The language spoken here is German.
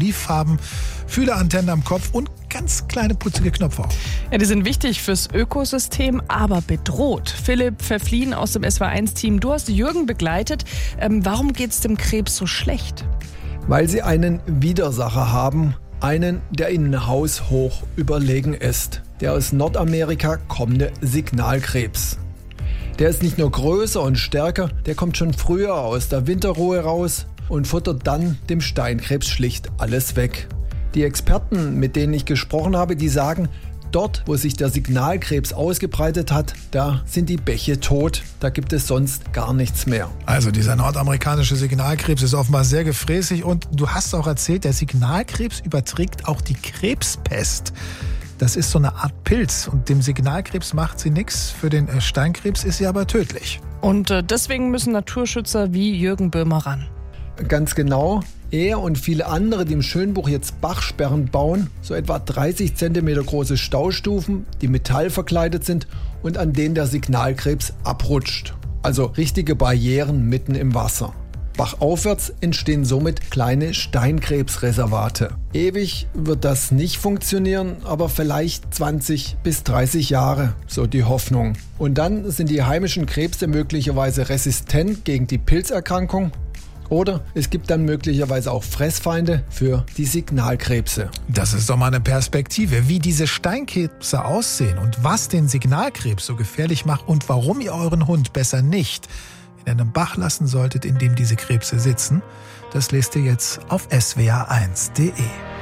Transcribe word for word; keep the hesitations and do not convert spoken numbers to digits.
olivfarben, Fühlerantennen am Kopf und ganz kleine putzige Knöpfe auch. Ja, die sind wichtig fürs Ökosystem, aber bedroht. Philipp Pfefflin aus dem S W R eins Team, du hast Jürgen begleitet. Ähm, warum geht es dem Krebs so schlecht? Weil sie einen Widersacher haben, einen, der ihnen haushoch überlegen ist. Der aus Nordamerika kommende Signalkrebs. Der ist nicht nur größer und stärker, der kommt schon früher aus der Winterruhe raus und futtert dann dem Steinkrebs schlicht alles weg. Die Experten, mit denen ich gesprochen habe, die sagen, dort, wo sich der Signalkrebs ausgebreitet hat, da sind die Bäche tot, da gibt es sonst gar nichts mehr. Also dieser nordamerikanische Signalkrebs ist offenbar sehr gefräßig und du hast auch erzählt, der Signalkrebs überträgt auch die Krebspest. Das ist so eine Art Pilz und dem Signalkrebs macht sie nichts, für den Steinkrebs ist sie aber tödlich. Und äh, deswegen müssen Naturschützer wie Jürgen Böhmer ran. Ganz genau. Er und viele andere, die im Schönbuch jetzt Bachsperren bauen, so etwa dreißig Zentimeter große Staustufen, die metallverkleidet sind und an denen der Signalkrebs abrutscht. Also richtige Barrieren mitten im Wasser. Bachaufwärts entstehen somit kleine Steinkrebsreservate. Ewig wird das nicht funktionieren, aber vielleicht zwanzig bis dreißig Jahre, so die Hoffnung. Und dann sind die heimischen Krebse möglicherweise resistent gegen die Pilzerkrankung. Oder es gibt dann möglicherweise auch Fressfeinde für die Signalkrebse. Das ist doch mal eine Perspektive, wie diese Steinkrebse aussehen und was den Signalkrebs so gefährlich macht und warum ihr euren Hund besser nicht in einem Bach lassen solltet, in dem diese Krebse sitzen. Das lest ihr jetzt auf S W R eins punkt de.